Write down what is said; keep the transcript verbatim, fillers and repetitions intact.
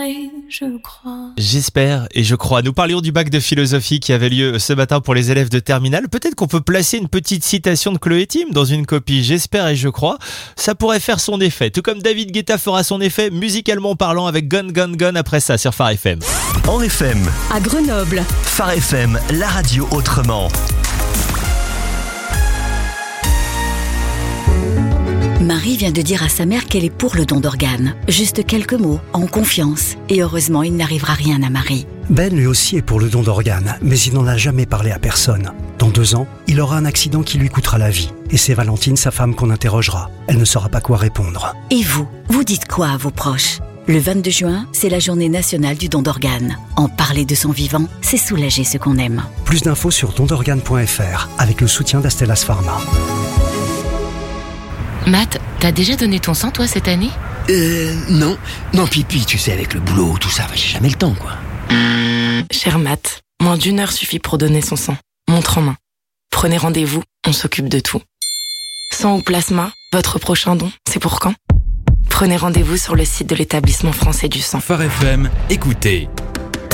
je crois. J'espère et je crois. Nous parlions du bac de philosophie qui avait lieu ce matin pour les élèves de terminale. Peut-être qu'on peut placer une petite citation de Chloé Tim dans une copie. J'espère et je crois. Ça pourrait faire son effet. Tout comme David Guetta fera son effet musicalement parlant avec Gun Gun Gun après ça sur Phare F M. En F M, À Grenoble, Phare F M, la radio autrement. Marie vient de dire à sa mère qu'elle est pour le don d'organes. Juste quelques mots, en confiance. Et heureusement, il n'arrivera rien à Marie. Ben lui aussi est pour le don d'organes, mais il n'en a jamais parlé à personne. Dans deux ans, il aura un accident qui lui coûtera la vie. Et c'est Valentine, sa femme, qu'on interrogera. Elle ne saura pas quoi répondre. Et vous, vous dites quoi à vos proches ? Le vingt-deux juin, c'est la journée nationale du don d'organes. En parler de son vivant, c'est soulager ce qu'on aime. Plus d'infos sur don d'organes point f r avec le soutien d'Astellas Pharma. Matt, t'as déjà donné ton sang, toi, cette année ? Euh, non. Non, pipi, tu sais, avec le boulot, tout ça, j'ai jamais le temps, quoi. Cher Matt, moins d'une heure suffit pour donner son sang. Montre en main. Prenez rendez-vous, on s'occupe de tout. Sang ou plasma, votre prochain don, c'est pour quand ? Prenez rendez-vous sur le site de l'établissement français du sang. Phare F M, écoutez.